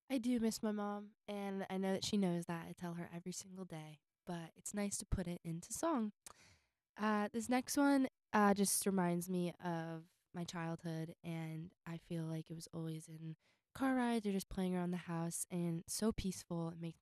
I do miss my mom, and I know that she knows that. I tell her every single day, but it's nice to put it into song. This next one just reminds me of my childhood, and I feel like it was always in car rides or just playing around the house, and so peaceful. It makes